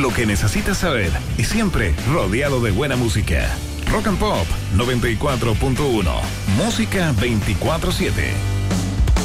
lo que necesitas saber y siempre rodeado de buena música. Rock and Pop 94.1. Música 24/7.